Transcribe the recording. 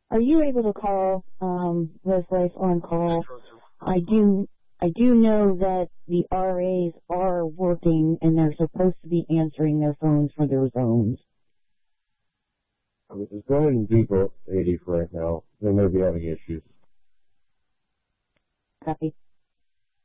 Are you able to call Rose Life on call? I do know that the RAs are working and they're supposed to be answering their phones for their zones. I mean, just go ahead and default 80 for right now. They may be having issues. Copy.